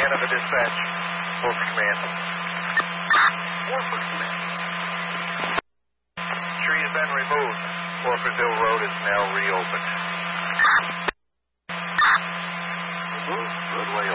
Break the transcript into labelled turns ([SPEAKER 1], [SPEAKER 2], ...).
[SPEAKER 1] Canada Dispatch. Morford Command.
[SPEAKER 2] Morford Command.
[SPEAKER 1] Tree has been removed. Morfordville Road is now reopened.
[SPEAKER 2] Roadway